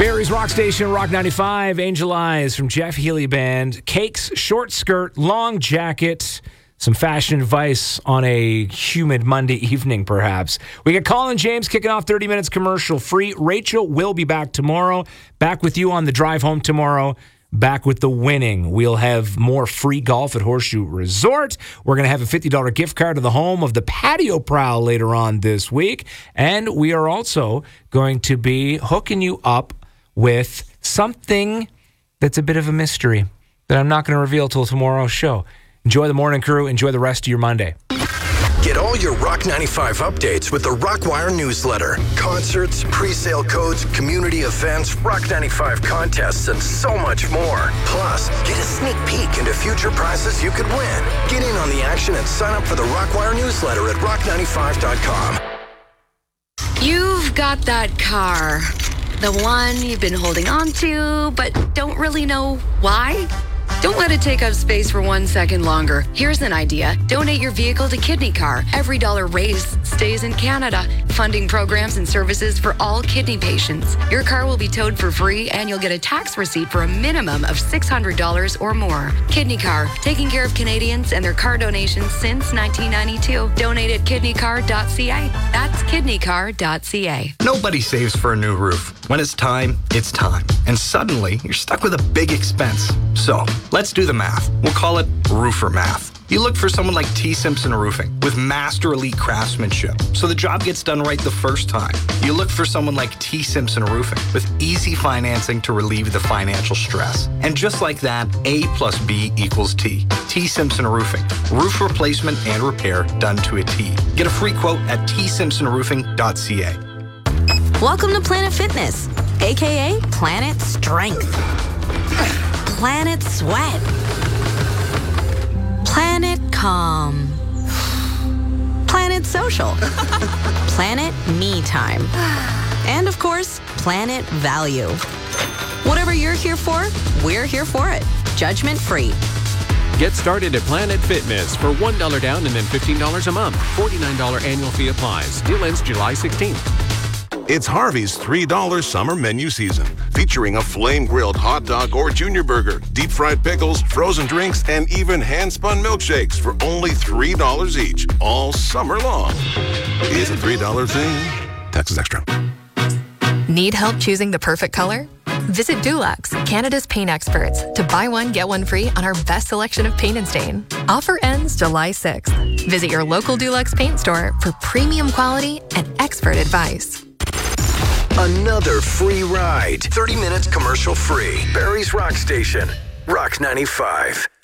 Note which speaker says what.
Speaker 1: Barry's Rock Station, Rock 95, Angel Eyes from Jeff Healey Band. Cakes, short skirt, long jacket, some fashion advice on a humid Monday evening, perhaps. We got Colin James kicking off 30 minutes commercial free. Rachel will be back tomorrow. Back with you on the drive home tomorrow. Back with the winning. We'll have more free golf at Horseshoe Resort. We're going to have a $50 gift card to the home of the Patio Prowl later on this week. And we are also going to be hooking you up with something that's a bit of a mystery that I'm not going to reveal till tomorrow's show. Enjoy the morning crew. Enjoy the rest of your Monday.
Speaker 2: Get all your Rock 95 updates with the Rockwire newsletter. Concerts, pre-sale codes, community events, Rock 95 contests, and so much more. Plus, get a sneak peek into future prizes you could win. Get in on the action and sign up for the Rockwire newsletter at rock95.com.
Speaker 3: You've got that car. The one you've been holding on to, but don't really know why. Don't let it take up space for 1 second longer. Here's an idea. Donate your vehicle to Kidney Car. Every dollar raised stays in Canada, funding programs and services for all kidney patients. Your car will be towed for free, and you'll get a tax receipt for a minimum of $600 or more. Kidney Car, taking care of Canadians and their car donations since 1992. Donate at kidneycar.ca. That's kidneycar.ca.
Speaker 4: Nobody saves for a new roof. When it's time, it's time. And suddenly, you're stuck with a big expense. So, let's do the math. We'll call it roofer math. You look for someone like T. Simpson Roofing with master elite craftsmanship, so the job gets done right the first time. You look for someone like T. Simpson Roofing with easy financing to relieve the financial stress. And just like that, A plus B equals T. T. Simpson Roofing. Roof replacement and repair done to a T. Get a free quote at tsimpsonroofing.ca.
Speaker 5: Welcome to Planet Fitness, a.k.a. Planet Strength, Planet Sweat, Planet Calm, Planet Social, Planet Me Time, and of course, Planet Value. Whatever you're here for, we're here for it. Judgment free.
Speaker 6: Get started at Planet Fitness for $1 down and then $15 a month. $49 annual fee applies. Deal ends July 16th.
Speaker 7: It's Harvey's $3 summer menu season, featuring a flame-grilled hot dog or junior burger, deep-fried pickles, frozen drinks, and even hand-spun milkshakes for only $3 each, all summer long. Is a $3 thing? Taxes extra.
Speaker 8: Need help choosing the perfect color? Visit Dulux, Canada's paint experts, to buy one, get one free on our best selection of paint and stain. Offer ends July 6th. Visit your local Dulux paint store for premium quality and expert advice.
Speaker 2: Another free ride. 30 minutes commercial free. Barry's Rock Station. Rock 95.